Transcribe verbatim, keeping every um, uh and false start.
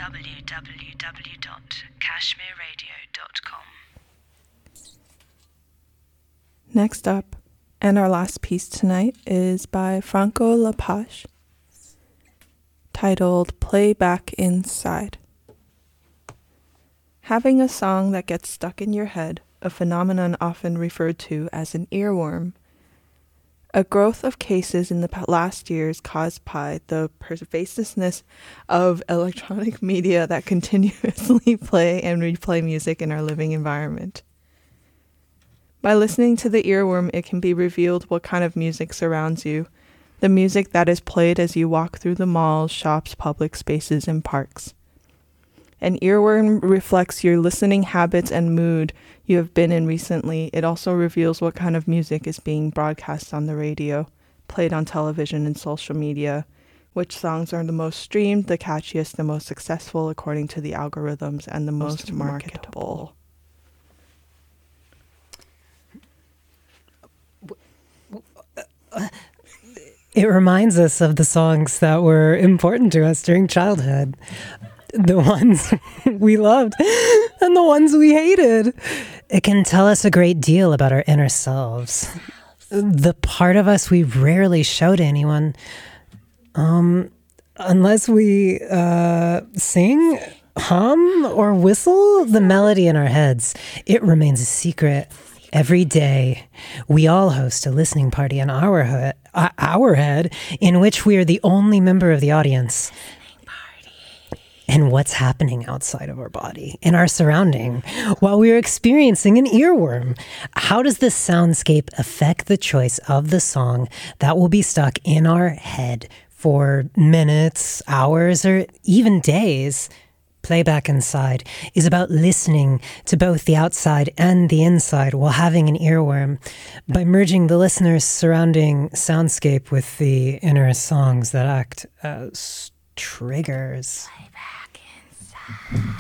w w w dot kashmir radio dot com. Next up, and our last piece tonight, is by Franco Lapage, titled Play Back Inside. Having a song that gets stuck in your head, a phenomenon often referred to as an earworm. A growth of cases in the last years caused by the pervasiveness of electronic media that continuously play and replay music in our living environment. By listening to the earworm, it can be revealed what kind of music surrounds you, the music that is played as you walk through the malls, shops, public spaces, and parks. An earworm reflects your listening habits and mood you have been in recently. It also reveals what kind of music is being broadcast on the radio, played on television and social media, which songs are the most streamed, the catchiest, the most successful according to the algorithms, and the most marketable. It reminds us of the songs that were important to us during childhood. The ones we loved and the ones we hated. It can tell us a great deal about our inner selves. The part of us we rarely show to anyone, um, unless we uh, sing, hum, or whistle the melody in our heads. It remains a secret. Every day, we all host a listening party in our, he- our head in which we are the only member of the audience. And what's happening outside of our body, in our surrounding, while we are experiencing an earworm. How does this soundscape affect the choice of the song that will be stuck in our head for minutes, hours, or even days? Playback Inside is about listening to both the outside and the inside while having an earworm, by merging the listener's surrounding soundscape with the inner songs that act as triggers. Play back inside.